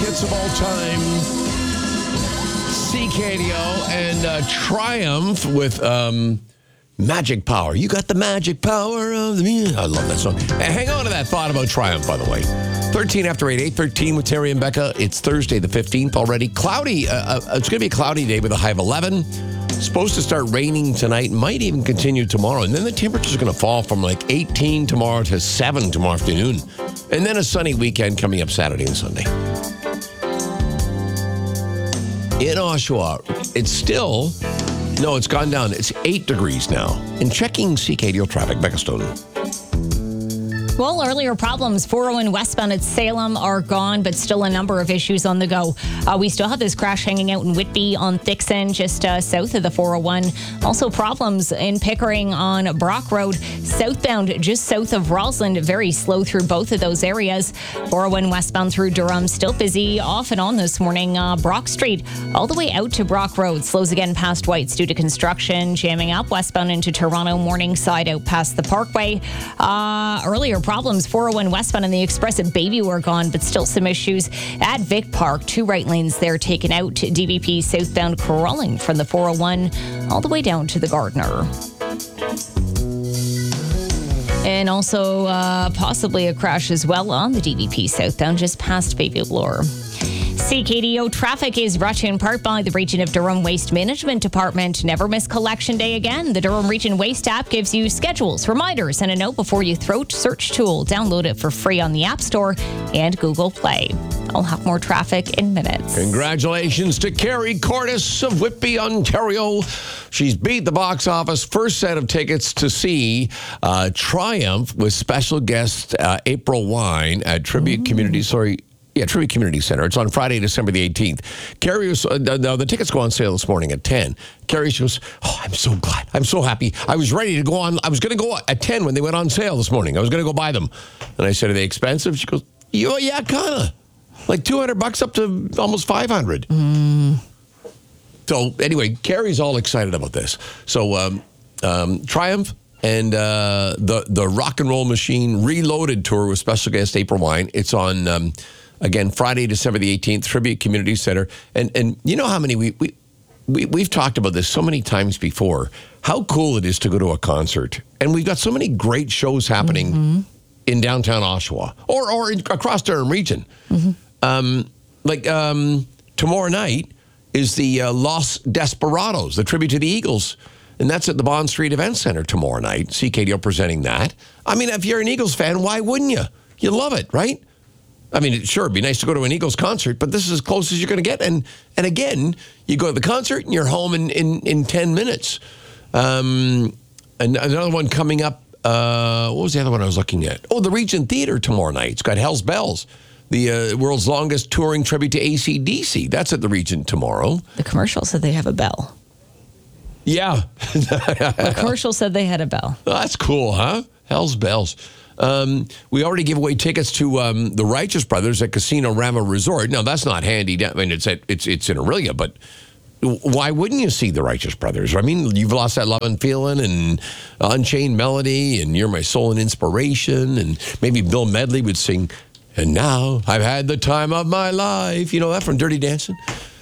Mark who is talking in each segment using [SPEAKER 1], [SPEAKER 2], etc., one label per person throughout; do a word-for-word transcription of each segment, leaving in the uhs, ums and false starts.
[SPEAKER 1] hits of all time. C K D O and uh, Triumph with um, Magic Power. You got the magic power of the music. I love that song. Hey, hang on to that thought about Triumph, by the way. thirteen after eight, eight thirteen with Terry and Becca. It's Thursday the fifteenth already. Cloudy. Uh, uh, it's going to be a cloudy day with a high of eleven. Supposed to start raining tonight. Might even continue tomorrow. And then the temperature's going to fall from like eighteen tomorrow to seven tomorrow afternoon. And then a sunny weekend coming up Saturday and Sunday. In Oshawa, it's still, no, it's gone down. It's eight degrees now. And checking C K D O traffic, Becca Stone.
[SPEAKER 2] Well, earlier problems, four oh one westbound at Salem are gone, but still a number of issues on the go. Uh, we still have this crash hanging out in Whitby on Thixon, just uh, south of the four oh one. Also problems in Pickering on Brock Road, southbound just south of Roslyn, very slow through both of those areas. four oh one westbound through Durham, still busy off and on this morning. Uh, Brock Street, all the way out to Brock Road, slows again past Whites due to construction, jamming up westbound into Toronto, Morningside out past the Parkway. Uh, earlier problems, four oh one westbound and the Express at Bayview are gone, but still some issues at Vic Park. Two right lanes there taken out. D V P southbound crawling from the four oh one all the way down to the Gardner. And also uh, possibly a crash as well on the D V P southbound just past Bayview Bloor. C K D O traffic is brought to you in part by the Region of Durham Waste Management Department. Never miss collection day again. The Durham Region Waste app gives you schedules, reminders, and a note before you throw search tool. Download it for free on the App Store and Google Play. I'll have more traffic in minutes.
[SPEAKER 1] Congratulations to Carrie Cordes of Whitby, Ontario. She's beat the box office. First set of tickets to see uh, Triumph with special guest uh, April Wine at Tribute mm. Community, sorry, Yeah, Tribute Community Center. It's on Friday, December the eighteenth. Carrie was, uh, the, the tickets go on sale this morning at ten. Carrie, she goes, oh, I'm so glad. I'm so happy. I was ready to go on. I was going to go at ten when they went on sale this morning. I was going to go buy them. And I said, are they expensive? She goes, yeah, yeah kind of. Like two hundred bucks up to almost five hundred.
[SPEAKER 2] Mm.
[SPEAKER 1] So anyway, Carrie's all excited about this. So um, um, Triumph and uh, the, the Rock and Roll Machine Reloaded Tour with special guest April Wine. It's on... Um, Again, Friday, December the eighteenth, Tribute Community Center. And and you know how many, we, we, we, we've talked about this so many times before, how cool it is to go to a concert. And we've got so many great shows happening mm-hmm. in downtown Oshawa or, or in, across Durham region. Mm-hmm. Um, like um, tomorrow night is the uh, Los Desperados, the tribute to the Eagles. And that's at the Bond Street Event Center tomorrow night. C K D O presenting that. I mean, if you're an Eagles fan, why wouldn't you? You love it, right? I mean, sure, it'd be nice to go to an Eagles concert, but this is as close as you're going to get. And and again, you go to the concert and you're home in, in, in ten minutes. Um, and another one coming up, uh, what was the other one I was looking at? Oh, the Regent Theater tomorrow night. It's got Hell's Bells, the uh, world's longest touring tribute to A C D C. That's at the Regent tomorrow.
[SPEAKER 2] The commercial said they have a bell.
[SPEAKER 1] Yeah.
[SPEAKER 2] The commercial said they had a bell.
[SPEAKER 1] Oh, that's cool, huh? Hell's Bells. Um, we already gave away tickets to um, the Righteous Brothers at Casino Rama Resort. Now, that's not handy. I mean, it's at, it's it's in Aurelia, but why wouldn't you see the Righteous Brothers? I mean, You've Lost That Love and Feeling and Unchained Melody and You're My Soul and Inspiration, and maybe Bill Medley would sing, and now I've had the time of my life. You know that from Dirty Dancing?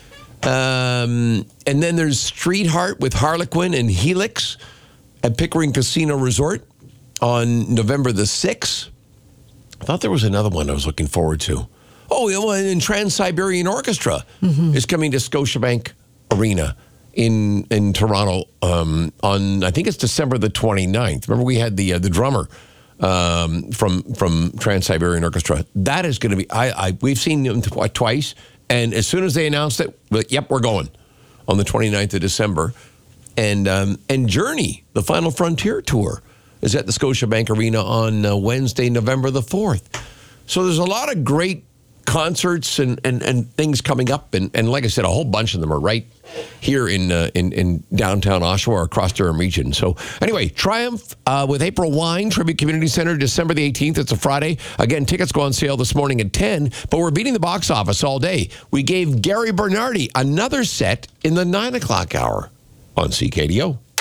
[SPEAKER 1] Um, and then there's Streetheart with Harlequin and Helix at Pickering Casino Resort on November the sixth. I thought there was another one I was looking forward to. Oh, and Trans-Siberian Orchestra mm-hmm. is coming to Scotiabank Arena in in Toronto um, on, I think it's December the twenty-ninth. Remember we had the uh, the drummer um, from from Trans-Siberian Orchestra. That is going to be, I, I we've seen them tw- twice, and as soon as they announced it, like, yep, we're going on the twenty-ninth of December. And um, and Journey, the Final Frontier Tour, is at the Scotiabank Arena on uh, Wednesday, November the fourth. So there's a lot of great concerts and, and, and things coming up. And, and like I said, a whole bunch of them are right here in uh, in, in downtown Oshawa or across Durham region. So anyway, Triumph uh, with April Wine, Tribute Community Center, December the eighteenth. It's a Friday. Again, tickets go on sale this morning at ten, but we're beating the box office all day. We gave Gary Bernardi another set in the nine o'clock hour on C K D O.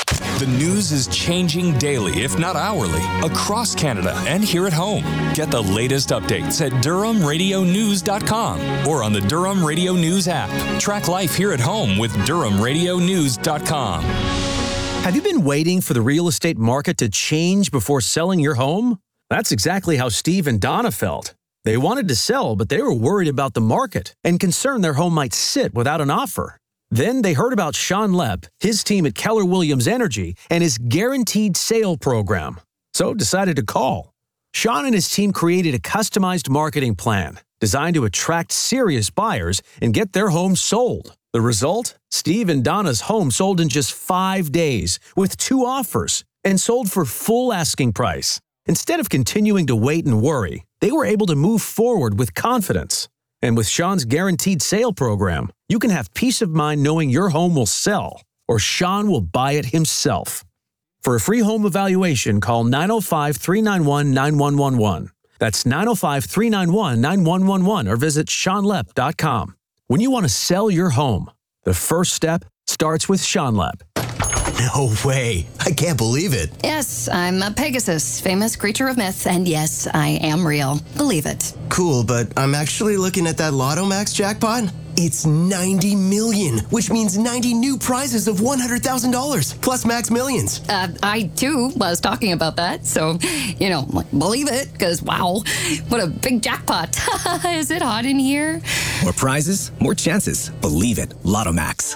[SPEAKER 3] The news is changing daily, if not hourly, across Canada and here at home. Get the latest updates at Durham Radio News dot com or on the Durham Radio News app. Track life here at home with Durham Radio News dot com.
[SPEAKER 4] Have you been waiting for the real estate market to change before selling your home? That's exactly how Steve and Donna felt. They wanted to sell, but they were worried about the market and concerned their home might sit without an offer. Then they heard about Sean Lepp, his team at Keller Williams Energy, and his guaranteed sale program. So decided to call. Sean and his team created a customized marketing plan designed to attract serious buyers and get their home sold. The result? Steve and Donna's home sold in just five days with two offers and sold for full asking price. Instead of continuing to wait and worry, they were able to move forward with confidence. And with Sean's guaranteed sale program, you can have peace of mind knowing your home will sell or Sean will buy it himself. For a free home evaluation, call nine oh five, three nine one, nine one one one. That's nine oh five, three nine one, nine one one one or visit sean lepp dot com. When you want to sell your home, the first step starts with Sean Lepp.
[SPEAKER 5] No way. I can't believe it.
[SPEAKER 6] Yes, I'm a Pegasus, famous creature of myth, and yes, I am real. Believe it.
[SPEAKER 5] Cool, but I'm actually looking at that Lotto Max jackpot. It's ninety million, which means ninety new prizes of one hundred thousand dollars, plus Max Millions.
[SPEAKER 6] Uh, I, too, was talking about that, so, you know, like, believe it, because, wow, what a big jackpot. Is it hot in here?
[SPEAKER 7] More prizes, more chances. Believe it. Lotto Max.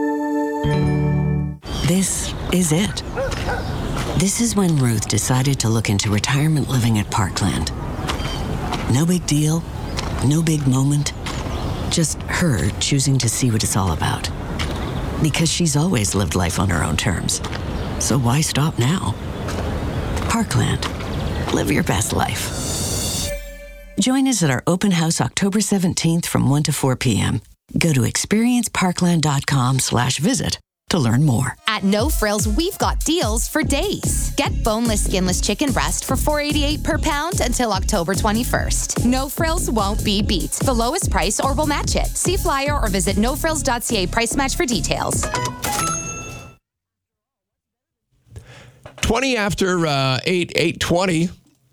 [SPEAKER 8] This is it. This is when Ruth decided to look into retirement living at Parkland. No big deal, no big moment, just her choosing to see what it's all about. Because she's always lived life on her own terms. So why stop now? Parkland. Live your best life. Join us at our open house October seventeenth from one to four p.m. Go to experienceparkland.com slash visit to learn more.
[SPEAKER 9] At No Frills, we've got deals for days. Get boneless, skinless chicken breast for four dollars and eighty-eight cents per pound until October twenty-first. No Frills won't be beat. The lowest price or we'll match it. See flyer or visit no frills dot c a price match for details.
[SPEAKER 1] twenty after uh, eight, eight twenty.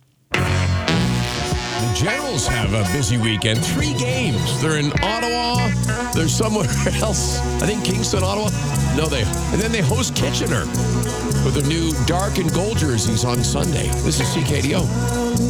[SPEAKER 1] The Generals have a busy weekend. Three games. They're in Ottawa. They're somewhere else. I think Kingston, Ottawa. No, they. And then they host Kitchener with their new dark and gold jerseys on Sunday. This is C K D O.